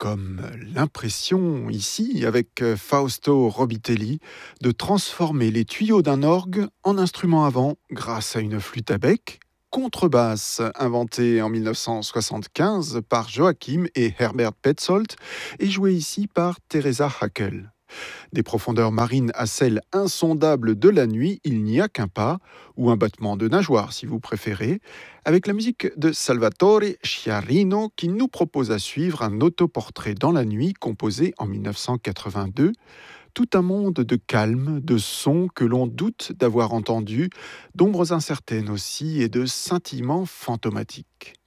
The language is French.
comme l'impression ici, avec Fausto Robitelli, de transformer les tuyaux d'un orgue en instrument à vent grâce à une flûte à bec, contrebasse inventée en 1975 par Joachim et Herbert Petzold et jouée ici par Teresa Hackel. Des profondeurs marines à celles insondables de la nuit, il n'y a qu'un pas, ou un battement de nageoire si vous préférez, avec la musique de Salvatore Sciarrino qui nous propose à suivre un autoportrait dans la nuit composé en 1982, tout un monde de calme, de sons que l'on doute d'avoir entendus, d'ombres incertaines aussi et de scintillements fantomatiques.